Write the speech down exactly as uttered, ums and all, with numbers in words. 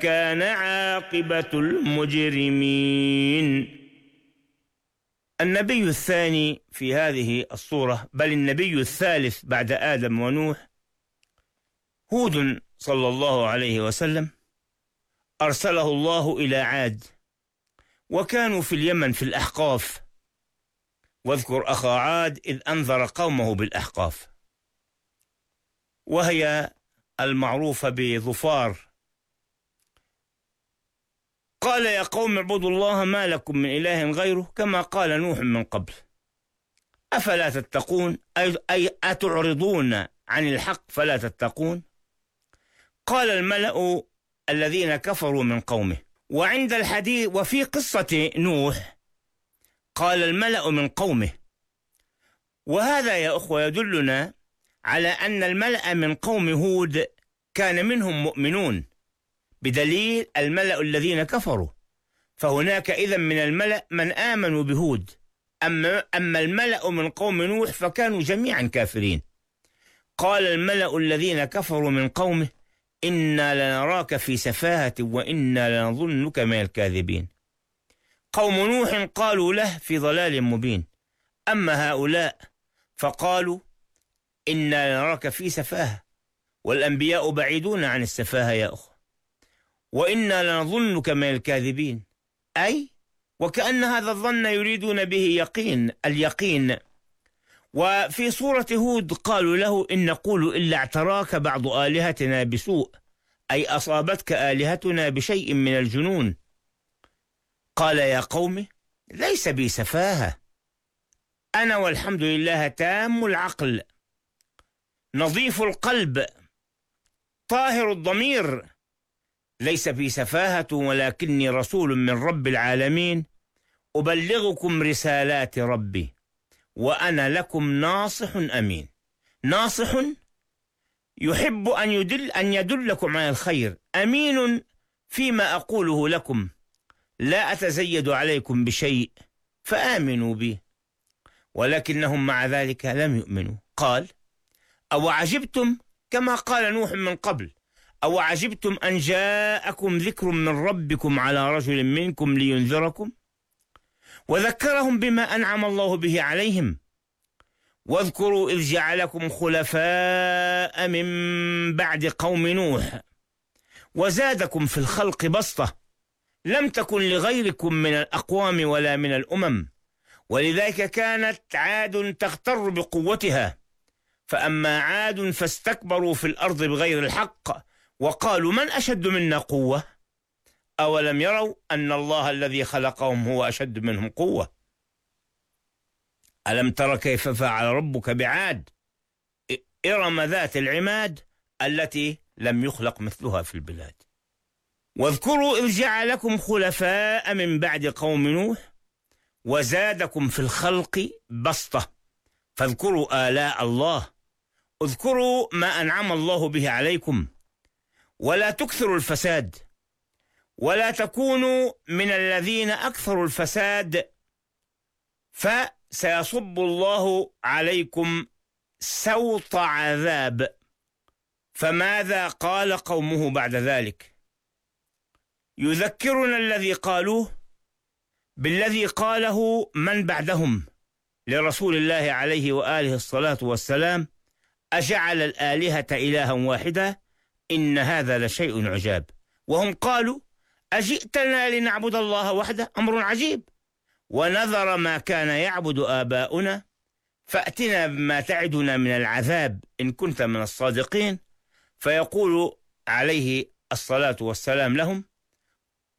كان عاقبة المجرمين. النبي الثاني في هذه الصورة، بل النبي الثالث بعد آدم ونوح، هود صلى الله عليه وسلم، أرسله الله إلى عاد، وكانوا في اليمن في الأحقاف. واذكر أخا عاد إذ أنذر قومه بالأحقاف، وهي المعروفة بظفار. قال يا قوم اعبدوا الله ما لكم من إله غيره كما قال نوح من قبل أفلا تتقون، أي أتعرضون عن الحق فلا تتقون. قال الملأ الذين كفروا من قومه. وعند الحديث وفي قصة نوح قال الملأ من قومه، وهذا يا أخوة يدلنا على أن الملأ من قوم هود كان منهم مؤمنون، بدليل الملأ الذين كفروا، فهناك إذن من الملأ من آمنوا بهود. أما, أما الملأ من قوم نوح فكانوا جميعا كافرين. قال الملأ الذين كفروا من قومه إنا لنراك في سفاهة وإنا لنظنك من الكاذبين. قوم نوح قالوا له في ضلال مبين. أما هؤلاء فقالوا إنا لنراك في سفاهة، والأنبياء بعيدون عن السفاهة يا أخو، وإنا لنظنك من الكاذبين، أي وكأن هذا الظن يريدون به يقين اليقين. وفي سورة هود قالوا له إن نقول إلا اعتراك بعض آلهتنا بسوء، أي أصابتك آلهتنا بشيء من الجنون. قال يا قوم ليس بي سفاهة، أنا والحمد لله تام العقل نظيف القلب طاهر الضمير، ليس بي سفاهة ولكني رسول من رب العالمين أبلغكم رسالات ربي وأنا لكم ناصح أمين. ناصح يحب أن يدل أن يدلكم على الخير، أمين فيما أقوله لكم، لا أتزيد عليكم بشيء فآمنوا بي. ولكنهم مع ذلك لم يؤمنوا. قال أو عجبتم، كما قال نوح من قبل، أو عجبتم أن جاءكم ذكر من ربكم على رجل منكم لينذركم. وذكرهم بما أنعم الله به عليهم. واذكروا إذ جعلكم خلفاء من بعد قوم نوح وزادكم في الخلق بسطة لم تكن لغيركم من الأقوام ولا من الأمم، ولذلك كانت عاد تغتر بقوتها. فأما عاد فاستكبروا في الأرض بغير الحق وقالوا من أشد منا قوة أولم يروا أن الله الذي خلقهم هو أشد منهم قوة. ألم تر كيف فعل ربك بعاد إرم ذات العماد التي لم يخلق مثلها في البلاد. واذكروا إذ جعلكم خلفاء من بعد قوم نوح وزادكم في الخلق بسطة. فاذكروا آلاء الله، اذكروا ما أنعم الله به عليكم، ولا تكثروا الفساد، ولا تكونوا من الذين أكثروا الفساد فسيصب الله عليكم سوط عذاب. فماذا قال قومه بعد ذلك؟ يذكرنا الذي قالوه بالذي قاله من بعدهم لرسول الله عليه وآله الصلاة والسلام: أجعل الآلهة إلها واحدا إن هذا لشيء عجاب. وهم قالوا أجئتنا لنعبد الله وحده، أمر عجيب، ونذر ما كان يعبد آباؤنا فأتنا بما تعدنا من العذاب إن كنت من الصادقين. فيقول عليه الصلاة والسلام لهم: